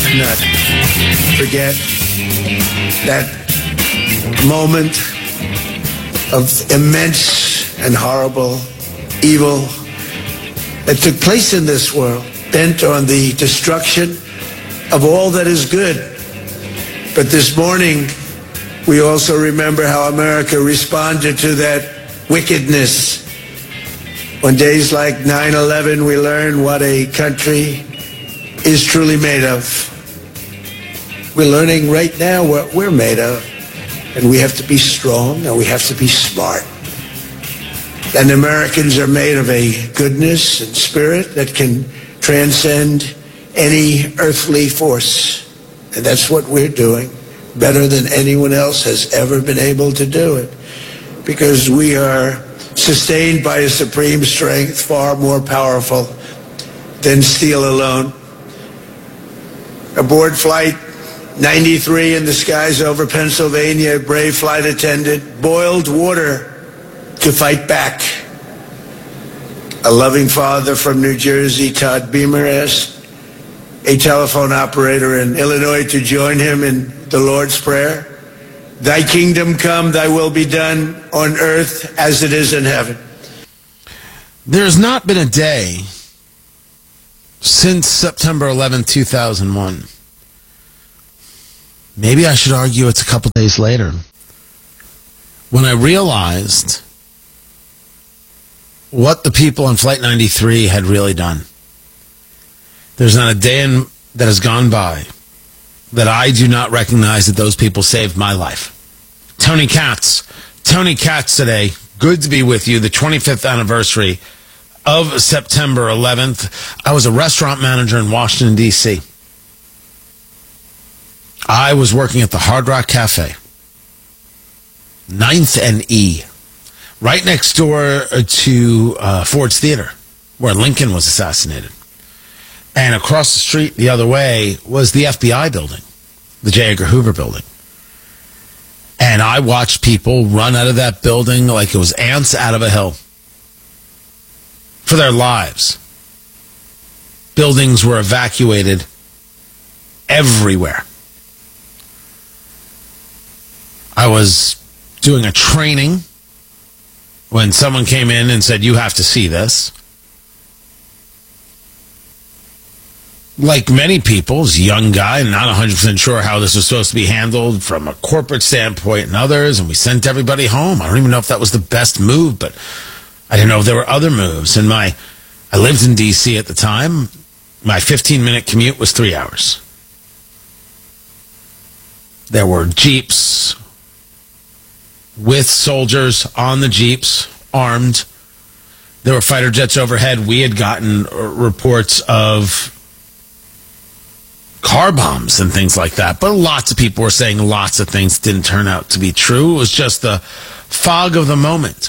not forget that moment of immense and horrible evil that took place in this world, bent on the destruction of all that is good. But this morning, we also remember how America responded to that wickedness. On days like 9/11, we learn what a country is truly made of. We're learning right now what we're made of. And we have to be strong and we have to be smart. And Americans are made of a goodness and spirit that can transcend any earthly force. And that's what we're doing, better than anyone else has ever been able to do it. Because we are sustained by a supreme strength far more powerful than steel alone. Aboard Flight 93 in the skies over Pennsylvania, a brave flight attendant boiled water to fight back. A loving father from New Jersey, Todd Beamer, asked a telephone operator in Illinois to join him in the Lord's Prayer. Thy kingdom come, thy will be done on earth as it is in heaven. There's not been a day since September 11, 2001. Maybe I should argue it's a couple days later, when I realized what the people on Flight 93 had really done. There's not a day that has gone by that I do not recognize that those people saved my life. Tony Katz today, good to be with you, the 25th anniversary of September 11th. I was a restaurant manager in Washington, D.C. I was working at the Hard Rock Cafe, 9th and E, right next door to Ford's Theater, where Lincoln was assassinated. And across the street, the other way, was the FBI building, the J. Edgar Hoover building. And I watched people run out of that building like it was ants out of a hill for their lives. Buildings were evacuated everywhere. I was doing a training when someone came in and said, you have to see this. Like many people, as a young guy, not 100% sure how this was supposed to be handled from a corporate standpoint and others, and we sent everybody home. I don't even know if that was the best move, but I didn't know if there were other moves. And I lived in D.C. at the time. My 15-minute commute was 3 hours. There were Jeeps with soldiers on the Jeeps, armed. There were fighter jets overhead. We had gotten reports of car bombs and things like that. But lots of people were saying lots of things didn't turn out to be true. It was just the fog of the moment.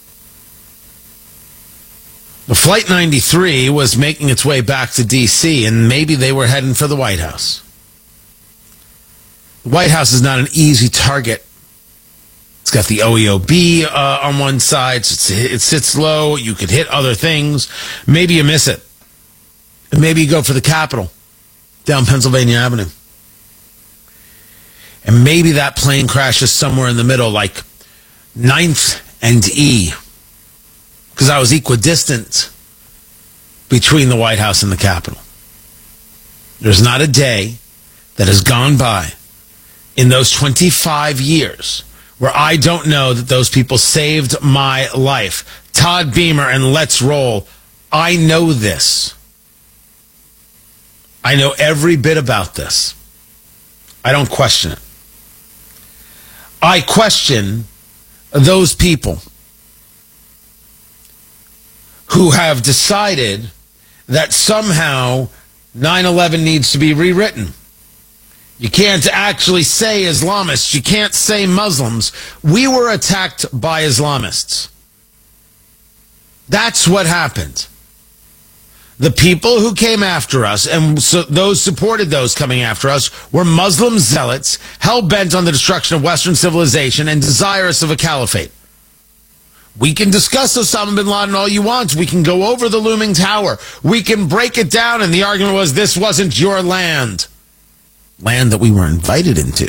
The Flight 93 was making its way back to D.C., and maybe they were heading for the White House. The White House is not an easy target. It's got the OEOB on one side. So it sits low. You could hit other things. Maybe you miss it. And maybe you go for the Capitol down Pennsylvania Avenue. And maybe that plane crashes somewhere in the middle, like 9th and E. Because I was equidistant between the White House and the Capitol. There's not a day that has gone by in those 25 years where I don't know that those people saved my life. Todd Beamer and Let's Roll. I know this. I know every bit about this. I don't question it. I question those people who have decided that somehow 9/11 needs to be rewritten. You can't actually say Islamists. You can't say Muslims. We were attacked by Islamists. That's what happened. The people who came after us, and so those supported those coming after us, were Muslim zealots, hell-bent on the destruction of Western civilization and desirous of a caliphate. We can discuss Osama bin Laden all you want. We can go over the looming tower. We can break it down, and the argument was this wasn't your land. land that we were invited into.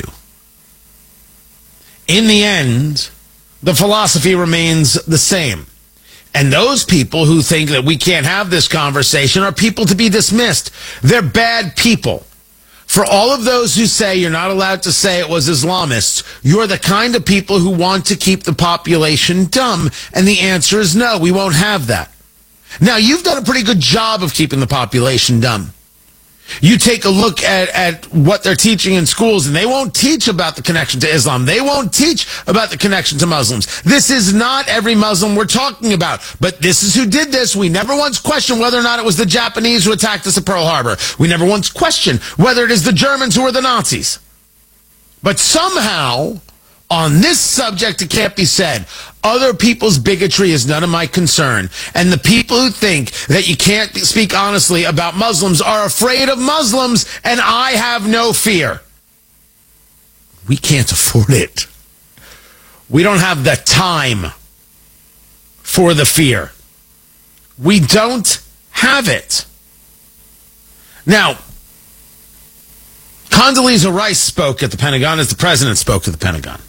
In the end, the philosophy remains the same. And those people who think that we can't have this conversation are people to be dismissed. They're bad people. For all of those who say you're not allowed to say it was Islamists, you're the kind of people who want to keep the population dumb. And the answer is no, we won't have that. Now, you've done a pretty good job of keeping the population dumb. You take a look at what they're teaching in schools, and they won't teach about the connection to Islam. They won't teach about the connection to Muslims. This is not every Muslim we're talking about, but this is who did this. We never once questioned whether or not it was the Japanese who attacked us at Pearl Harbor. We never once questioned whether it is the Germans who are the Nazis. But somehow, on this subject, it can't be said. Other people's bigotry is none of my concern. And the people who think that you can't speak honestly about Muslims are afraid of Muslims, and I have no fear. We can't afford it. We don't have the time for the fear. We don't have it. Now, Condoleezza Rice spoke at the Pentagon as the president spoke at the Pentagon.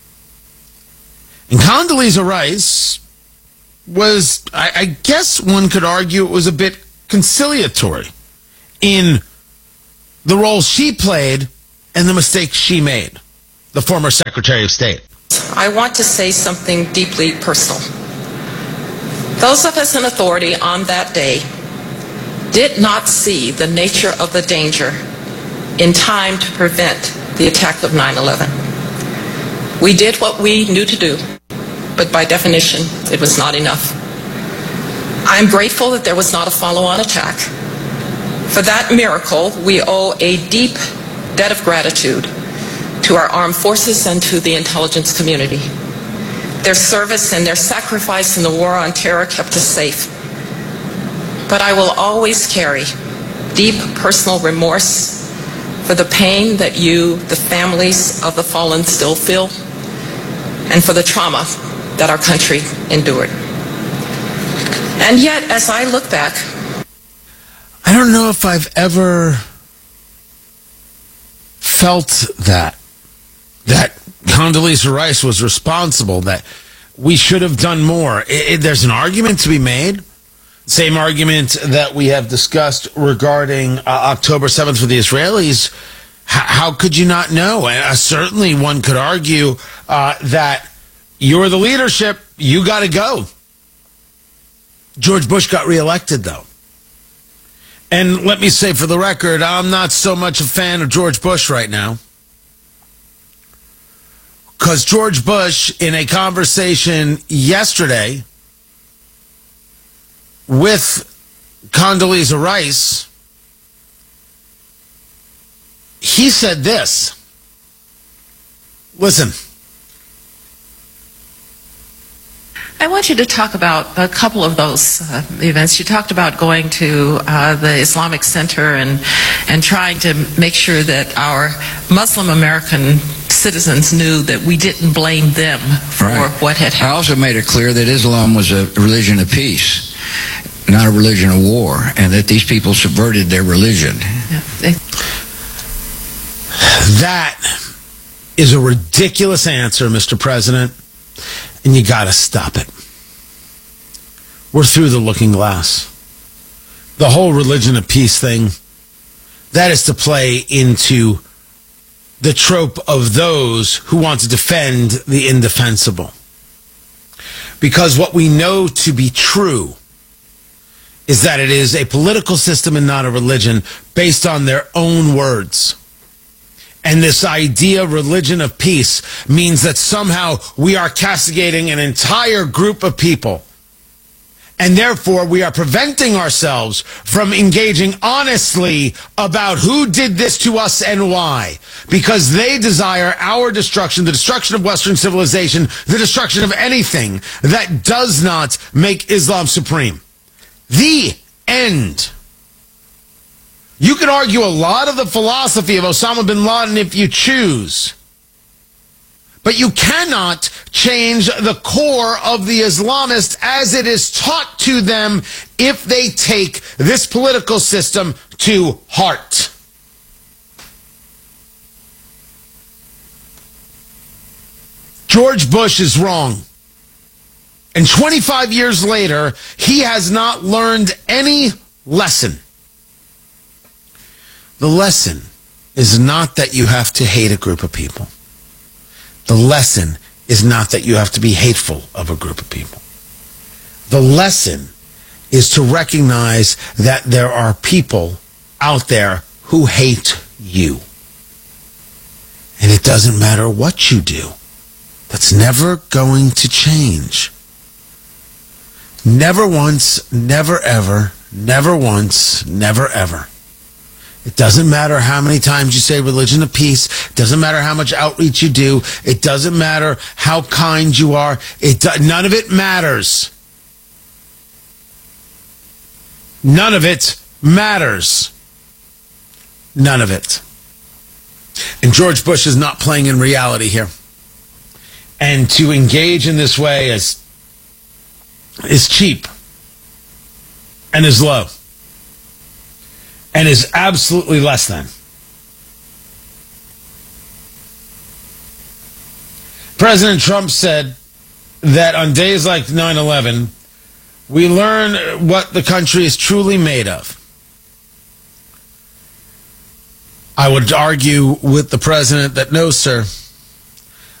And Condoleezza Rice was, I guess one could argue it was a bit conciliatory in the role she played and the mistakes she made, the former Secretary of State. I want to say something deeply personal. Those of us in authority on that day did not see the nature of the danger in time to prevent the attack of 9/11. We did what we knew to do, but by definition, it was not enough. I'm grateful that there was not a follow-on attack. For that miracle, we owe a deep debt of gratitude to our armed forces and to the intelligence community. Their service and their sacrifice in the war on terror kept us safe. But I will always carry deep personal remorse for the pain that you, the families of the fallen, still feel, and for the trauma that our country endured. And yet, as I look back, I don't know if I've ever felt that Condoleezza Rice was responsible, that we should have done more. There's an argument to be made. Same argument that we have discussed regarding October 7th for the Israelis. How could you not know? And certainly one could argue that you're the leadership, you got to go. George Bush got reelected, though. And let me say for the record, I'm not so much a fan of George Bush right now. Because George Bush, in a conversation yesterday with Condoleezza Rice, he said this. Listen. I want you to talk about a couple of those events. You talked about going to the Islamic Center and trying to make sure that our Muslim American citizens knew that we didn't blame them for what had happened. I also made it clear that Islam was a religion of peace, not a religion of war, and that these people subverted their religion. Yeah. That is a ridiculous answer, Mr. President, and you got to stop it. We're through the looking glass. The whole religion of peace thing, that is to play into the trope of those who want to defend the indefensible. Because what we know to be true is that it is a political system and not a religion based on their own words. And this idea of religion of peace means that somehow we are castigating an entire group of people. And therefore, we are preventing ourselves from engaging honestly about who did this to us and why. Because they desire our destruction, the destruction of Western civilization, the destruction of anything that does not make Islam supreme. The end. You can argue a lot of the philosophy of Osama bin Laden if you choose. But you cannot change the core of the Islamists as it is taught to them if they take this political system to heart. George Bush is wrong. And 25 years later, he has not learned any lesson. The lesson is not that you have to hate a group of people. The lesson is not that you have to be hateful of a group of people. The lesson is to recognize that there are people out there who hate you. And it doesn't matter what you do. That's never going to change. Never once, never ever, never once, never ever. It doesn't matter how many times you say religion of peace. It doesn't matter how much outreach you do. It doesn't matter how kind you are. None of it matters. None of it matters. None of it. And George Bush is not playing in reality here. And to engage in this way is cheap and is low and is absolutely less than. President Trump said that on days like 9/11, we learn what the country is truly made of. I would argue with the president that no, sir,